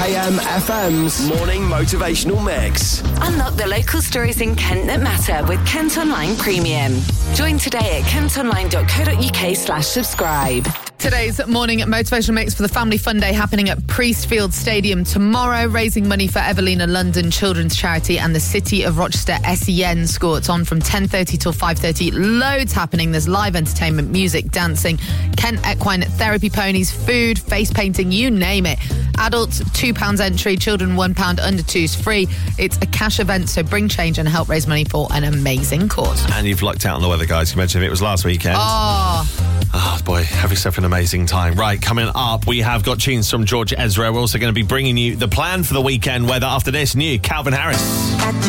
AM/FM's morning motivational mix. Unlock the local stories in Kent that matter with Kent Online Premium. Join today at kentonline.co.uk/subscribe. Today's morning motivational mix for the Family Fun Day happening at Priestfield Stadium tomorrow, raising money for Evelina London Children's Charity and the City of Rochester SEN School. It's on from 10:30 till 5:30. Loads happening. There's live entertainment, music, dancing, Kent Equine Therapy ponies, food, face painting, you name it. Adults, £2 entry, children £1, under 2's free. It's a cash event, so bring change and help raise money for an amazing cause. And you've lucked out on the weather, guys. You mentioned it was last weekend. Oh, boy, have yourself an amazing time. Right, coming up, we have got tunes from George Ezra. We're also going to be bringing you the plan for the weekend weather after this new Calvin Harris.